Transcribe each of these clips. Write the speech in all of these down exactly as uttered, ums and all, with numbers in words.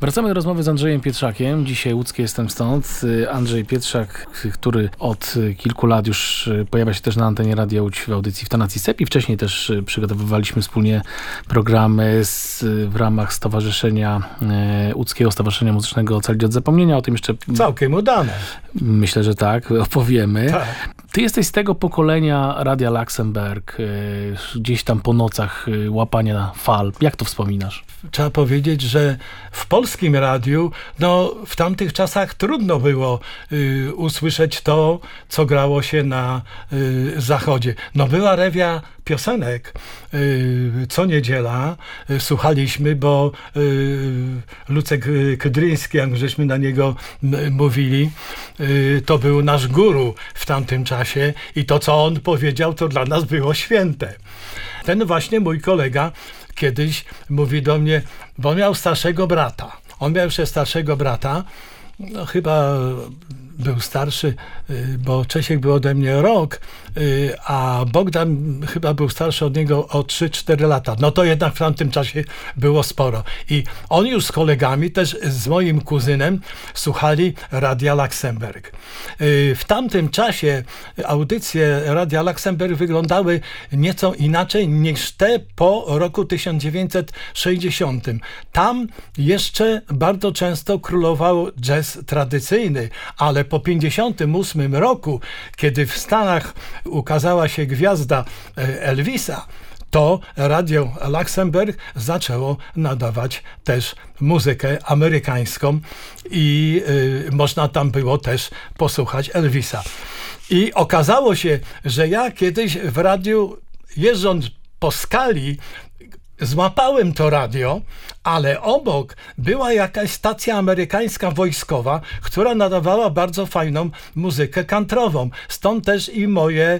Wracamy do rozmowy z Andrzejem Pietrzakiem. Dzisiaj łódzkie Jestem Stąd. Andrzej Pietrzak, który od kilku lat już pojawia się też na antenie Radia Łódź w audycji w tonacji Sepi. Wcześniej też przygotowywaliśmy wspólnie programy z, w ramach Stowarzyszenia e, Łódzkiego Stowarzyszenia Muzycznego Ocalić od Zapomnienia. O tym jeszcze... Całkiem udane. Myślę, że tak. Opowiemy. Tak. Ty jesteś z tego pokolenia Radia Luxemburg, e, gdzieś tam po nocach e, łapania fal. Jak to wspominasz? Trzeba powiedzieć, że w polskim radiu, no w tamtych czasach trudno było y, usłyszeć to, co grało się na y, zachodzie. No była rewia piosenek y, co niedziela. Y, słuchaliśmy, bo y, Lucek Kydryński, jak żeśmy na niego m, mówili, y, to był nasz guru w tamtym czasie i to, co on powiedział, to dla nas było święte. Ten właśnie mój kolega kiedyś mówi do mnie, bo miał starszego brata. On miał jeszcze starszego brata, no chyba był starszy, bo Czesiek był ode mnie rok, a Bogdan chyba był starszy od niego o trzy cztery lata. No to jednak w tamtym czasie było sporo. I on już z kolegami, też z moim kuzynem, słuchali Radia Luxemburg. W tamtym czasie audycje Radia Luxemburg wyglądały nieco inaczej niż te po roku tysiąc dziewięćset sześćdziesiątym. Tam jeszcze bardzo często królował jazz tradycyjny, ale po pięćdziesiątym ósmym roku, kiedy w Stanach ukazała się gwiazda Elvisa, to Radio Luxemburg zaczęło nadawać też muzykę amerykańską i y, można tam było też posłuchać Elvisa. I okazało się, że ja kiedyś w radiu, jeżdżąc po skali, złapałem to radio, ale obok była jakaś stacja amerykańska wojskowa, która nadawała bardzo fajną muzykę kantrową. Stąd też i moje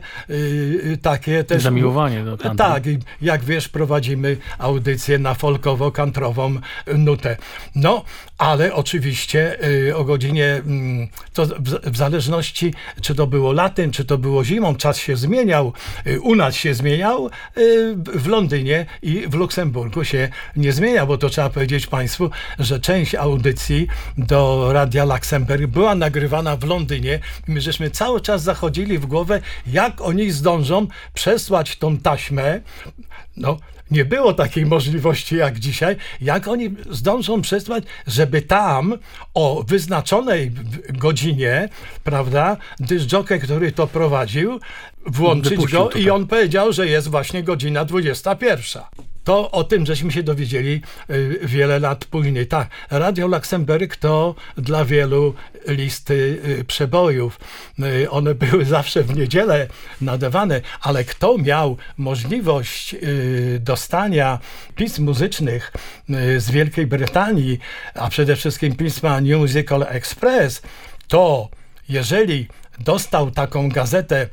y, takie też... Zamiłowanie do country. Tak, jak wiesz, prowadzimy audycję na folkowo-kantrową nutę. No, ale oczywiście y, o godzinie, y, to w, w zależności, czy to było latem, czy to było zimą, czas się zmieniał. Y, u nas się zmieniał, y, w Londynie i w Luksemburgu się nie zmieniał, bo to trzeba powiedzieć Państwu, że część audycji do Radia Luxemburg była nagrywana w Londynie i my żeśmy cały czas zachodzili w głowę, jak oni zdążą przesłać tą taśmę. No, nie było takiej możliwości jak dzisiaj, jak oni zdążą przesłać, żeby tam o wyznaczonej godzinie, prawda, dyżdżokej, który to prowadził, włączyć go i on powiedział, że jest właśnie godzina dwudziesta pierwsza. To o tym żeśmy się dowiedzieli y, wiele lat później. Tak, Radio Luxemburg to dla wielu listy y, przebojów. Y, one były zawsze w niedzielę nadawane, ale kto miał możliwość y, dostania pism muzycznych y, z Wielkiej Brytanii, a przede wszystkim pisma New Musical Express, to jeżeli dostał taką gazetę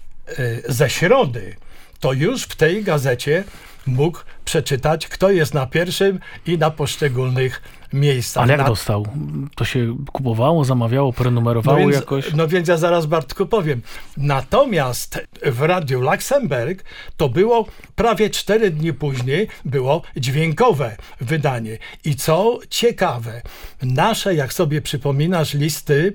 y, ze środy, to już w tej gazecie mógł przeczytać, kto jest na pierwszym i na poszczególnych miejscach. Ale jak na... dostał? To się kupowało, zamawiało, prenumerowało no więc, jakoś? No więc ja zaraz, Bartku, powiem. Natomiast w Radiu Luxemburg to było prawie cztery dni później, było dźwiękowe wydanie. I co ciekawe, nasze, jak sobie przypominasz, listy,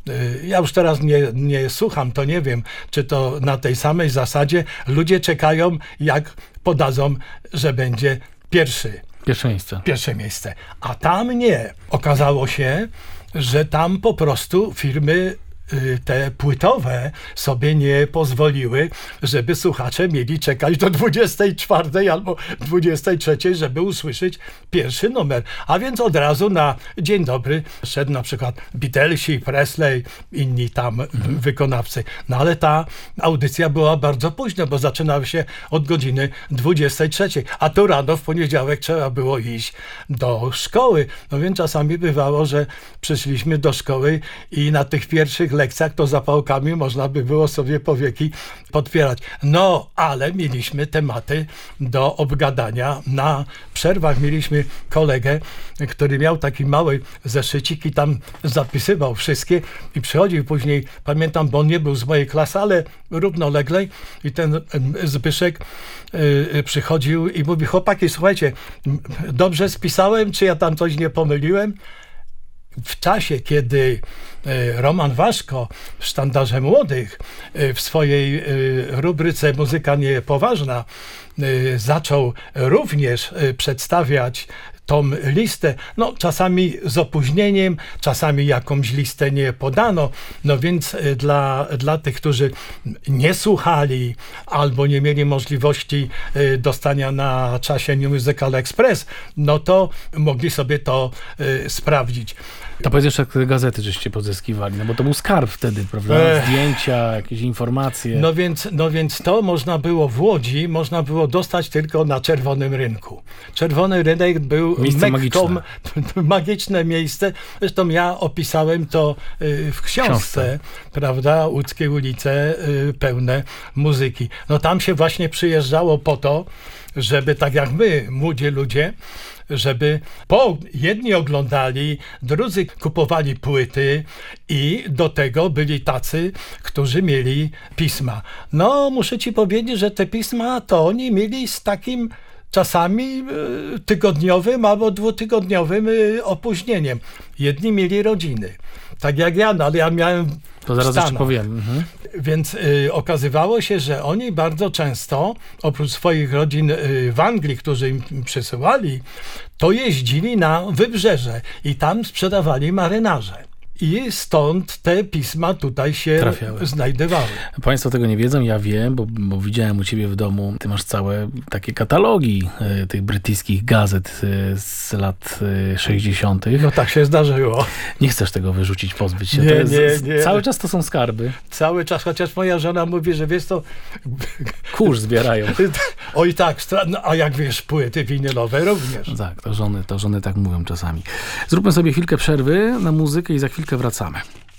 ja już teraz nie, nie słucham, to nie wiem, czy to na tej samej zasadzie ludzie czekają, jak podadzą, że będzie pierwszy. Pierwsze miejsce. Pierwsze miejsce. A tam nie. Okazało się, że tam po prostu firmy te płytowe sobie nie pozwoliły, żeby słuchacze mieli czekać do dwudziestej czwartej albo dwudziestej trzeciej, żeby usłyszeć pierwszy numer. A więc od razu na dzień dobry szedł na przykład Beatlesi, Presley, inni tam mhm. wykonawcy. No ale ta audycja była bardzo późno, bo zaczynała się od godziny dwudziestej trzeciej, a to rano w poniedziałek trzeba było iść do szkoły. No więc czasami bywało, że przyszliśmy do szkoły i na tych pierwszych lekcjach to zapałkami można by było sobie powieki podpierać. No, ale mieliśmy tematy do obgadania. Na przerwach mieliśmy kolegę, który miał taki mały zeszycik i tam zapisywał wszystkie i przychodził później, pamiętam, bo on nie był z mojej klasy, ale równoległej i ten Zbyszek y, przychodził i mówi: chłopaki, słuchajcie, dobrze spisałem, czy ja tam coś nie pomyliłem? W czasie, kiedy Roman Waszko w Sztandarze Młodych w swojej rubryce Muzyka Niepoważna zaczął również przedstawiać tą listę, no czasami z opóźnieniem, czasami jakąś listę nie podano, no więc dla, dla tych, którzy nie słuchali albo nie mieli możliwości dostania na czasie New Musical Express, no to mogli sobie to y, sprawdzić. To powiedz jeszcze, jak gazety żeście pozyskiwali, no bo to był skarb wtedy, prawda? Zdjęcia, jakieś informacje. No więc, no więc to można było w Łodzi, można było dostać tylko na Czerwonym Rynku. Czerwony Rynek był miejsce Mekką, magiczne. magiczne miejsce. Zresztą ja opisałem to w książce, książce. prawda? Łódzkie ulice pełne muzyki. No tam się właśnie przyjeżdżało po to, żeby tak jak my, młodzi ludzie, żeby po, jedni oglądali, drudzy kupowali płyty i do tego byli tacy, którzy mieli pisma. No, muszę ci powiedzieć, że te pisma to oni mieli z takim czasami tygodniowym albo dwutygodniowym opóźnieniem. Jedni mieli rodziny, tak jak ja, no ale ja miałem To zaraz jeszcze powiem. Mhm. Więc y, okazywało się, że oni bardzo często, oprócz swoich rodzin y, w Anglii, którzy im przysyłali, to jeździli na wybrzeże i tam sprzedawali marynarze. I stąd te pisma tutaj się trafiały. znajdowały. Państwo tego nie wiedzą, ja wiem, bo, bo widziałem u ciebie w domu, ty masz całe takie katalogi y, tych brytyjskich gazet y, z lat y, sześćdziesiątych. No tak się zdarzyło. Nie chcesz tego wyrzucić, pozbyć się. Nie, to jest, nie, nie. Cały czas to są skarby. Cały czas, chociaż moja żona mówi, że wiesz to... Kurz zbierają. Oj tak, no, a jak wiesz, płyty winylowe również. No tak, to żony, to żony tak mówią czasami. Zróbmy sobie chwilkę przerwy na muzykę i za chwilkę wracamy.